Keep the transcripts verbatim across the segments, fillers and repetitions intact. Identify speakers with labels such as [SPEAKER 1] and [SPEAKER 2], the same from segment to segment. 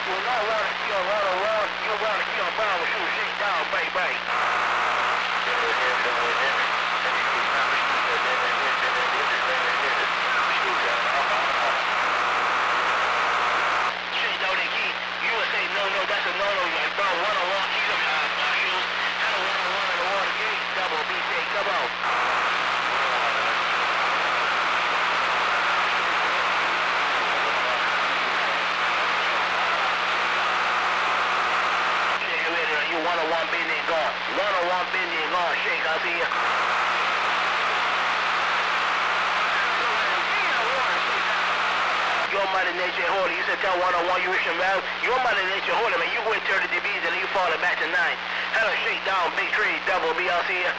[SPEAKER 1] You will not want to see on one oh one. You want to see on brown shoes. Shake down, bang, bang. Shake down the key. You would say, no, no, that's a no-no. Like, bro, one oh one, keep them high, brown shoes. And a one oh one in the water gate. Double B, say, come on. one oh one bending gone. one oh one bending gone. Shake, I'll see ya. Your mother nature holy. You said tell one oh one you wish him well. Your mother nature holy, man. You go and thirty degrees and then you fall back to nine. Hello, shake down, big tree, double B, I'll see ya.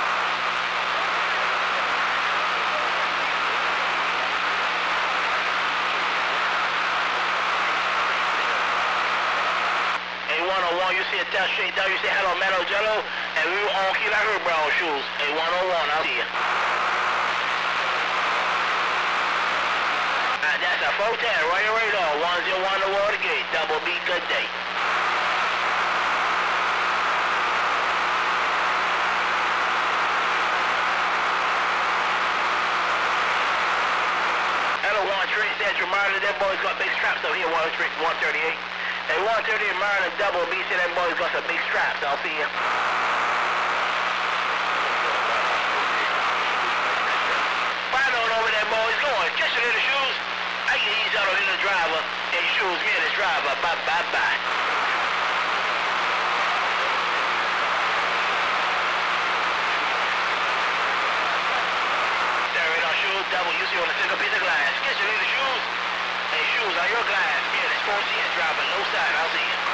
[SPEAKER 1] one oh one, you see a tell straight down, you say hello, Meadow Jello, and we were on key like her brown shoes. A one oh one, I'll see ya. And that's a four ten, right radar, one oh one to Watergate, double B, good day. Hello, one three, Central Maryland, that boy's got big straps over here, one thirty-eight. Hey, one thirty in Maryland, double B, say that boy's got some big straps, I'll see ya. Find on over there, boys, go on, catch your little shoes. I can ease out a little driver, and shoes me and this driver, bye, bye, bye. There it on shoes, double, you see on a single piece of glass. Catch your little shoes. Hey, shoes on your glass. Yeah, this four C S driver, no side, I'll see you.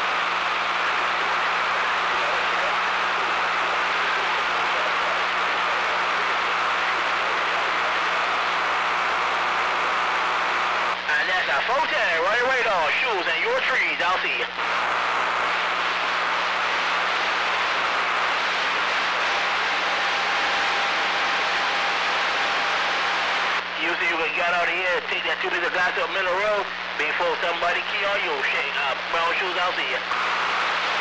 [SPEAKER 1] And that's a four ten, right radar, shoes and your trees, I'll see you. You see you can get out of here, take that two liter glass up middle road before somebody key on you. Shake up, brown shoes, I'll see you.